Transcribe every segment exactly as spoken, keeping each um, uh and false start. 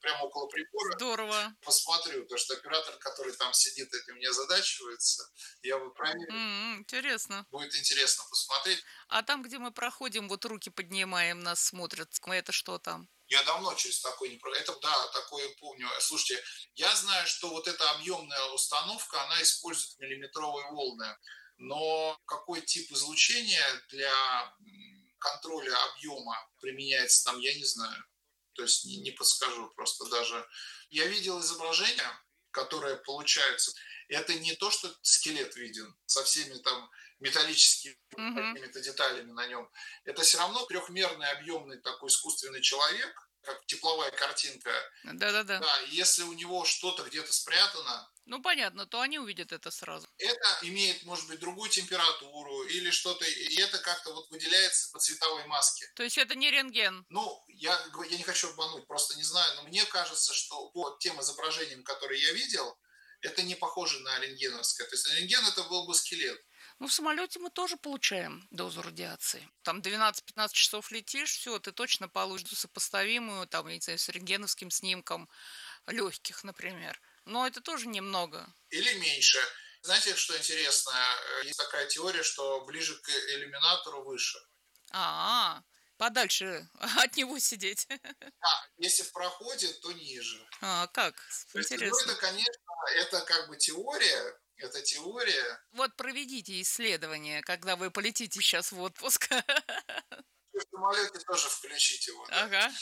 прямо около прибора, Здорово. посмотрю, потому что оператор, который там сидит, этим не озадачивается. Я бы проверил. М, интересно. Будет интересно посмотреть. А там, где мы проходим, вот руки поднимаем, нас смотрят. Это что там? Я давно через такое не про это, да, такое помню. Слушайте, я знаю, что вот эта объемная установка, она использует миллиметровые волны, но какой тип излучения для м, контроля объема применяется там, я не знаю. То есть не, не подскажу просто даже. Я видел изображения, которые получаются. Это не то, что скелет виден со всеми там металлическими Мгм. какими-то деталями на нем. Это все равно трехмерный объемный такой искусственный человек, как тепловая картинка. Да-да-да. Да, и если у него что-то где-то спрятано, Ну, понятно, то они увидят это сразу. это имеет, может быть, другую температуру или что-то, и это как-то вот выделяется по цветовой маске. То есть это не рентген. Ну, я, г- я не хочу обмануть, просто не знаю, но мне кажется, что по тем изображениям, которые я видел, это не похоже на рентгеновское. То есть рентген это был бы скелет. Ну, в самолете мы тоже получаем дозу радиации. Там двенадцать-пятнадцать часов летишь, все, ты точно получишь сопоставимую, там, я не знаю, с рентгеновским снимком легких, например. Но это тоже немного. Или меньше. Знаете, что интересно? Э, Есть такая теория, что ближе к иллюминатору выше. А, подальше от него сидеть. А, если в проходе, то ниже. А, как? То есть, ну, это, Интересно. конечно, это как бы теория, это теория. Вот проведите исследование, когда вы полетите сейчас в отпуск. В самолете тоже включить его, да. Ага.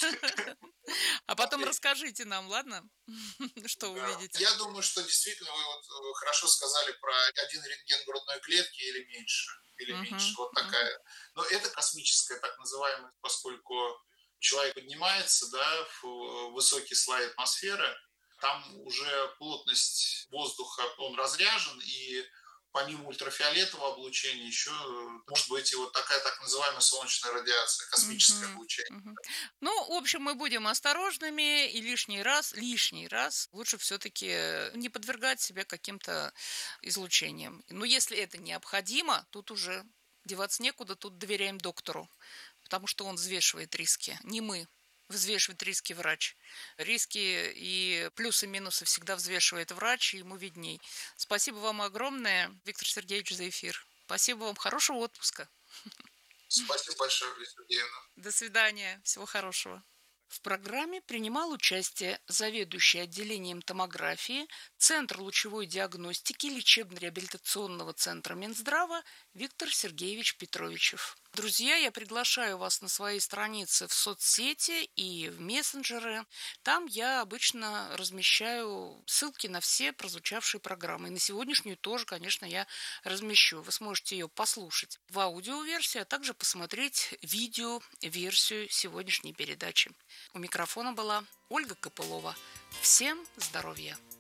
А потом Смотреть. расскажите нам, ладно? Что Да. увидите. Я думаю, что действительно вы вот э, хорошо сказали про один рентген грудной клетки или меньше. Или меньше. Мгм, Вот мгм. такая. Но это космическая, так называемая, поскольку человек поднимается, да, в высокие слои атмосферы, там уже плотность воздуха, он разряжен, и помимо ультрафиолетового облучения еще э, может быть и вот такая так называемая солнечная радиация, космическое Мгм, облучение. мгм. Ну, в общем, мы будем осторожными и лишний раз, лишний раз лучше все-таки не подвергать себя каким-то излучениям. Но если это необходимо, тут уже деваться некуда, тут доверяем доктору, потому что он взвешивает риски, не мы. Взвешивает риски врач. Риски и плюсы и минусы всегда взвешивает врач, и ему видней. Спасибо вам огромное, Виктор Сергеевич, за эфир. Спасибо вам. Хорошего отпуска. Спасибо большое, Лидия Сергеевна. До свидания. Всего хорошего. В программе принимал участие заведующий отделением томографии Центр лучевой диагностики лечебно-реабилитационного центра Минздрава Виктор Сергеевич Петровичев. Друзья, я приглашаю вас на свои страницы в соцсети и в мессенджеры. Там я обычно размещаю ссылки на все прозвучавшие программы. И на сегодняшнюю тоже, конечно, я размещу. Вы сможете ее послушать в аудиоверсии, а также посмотреть видео-версию сегодняшней передачи. У микрофона была Ольга Копылова. Всем здоровья!